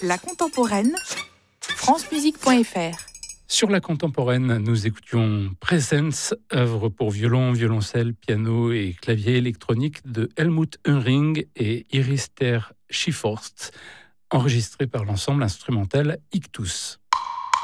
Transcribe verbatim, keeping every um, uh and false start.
La contemporaine, francemusique point f r. Sur la contemporaine, nous écoutions Presence, œuvre pour violon, violoncelle, piano et clavier électronique de Helmut Hönring et Iris Ter Schieforst, enregistrée par l'ensemble instrumental Ictus.